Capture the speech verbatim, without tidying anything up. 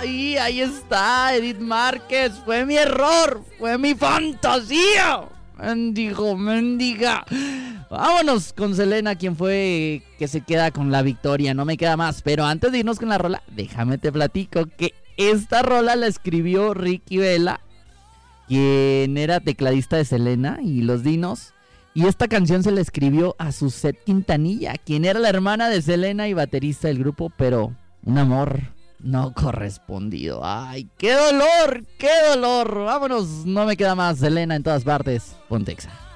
Y ahí está, Edith Márquez. Fue mi error, fue mi fantasía. Mendigo, mendiga. Vámonos con Selena, quien fue que se queda con la victoria. No me queda más, pero antes de irnos con la rola, déjame te platico que esta rola la escribió Ricky Vela, quien era tecladista de Selena y Los Dinos. Y esta canción se la escribió a Suzette Quintanilla, quien era la hermana de Selena y baterista del grupo, pero un amor no correspondido. ¡Ay, qué dolor! ¡Qué dolor! Vámonos, no me queda más. Selena en todas partes. Pontexa.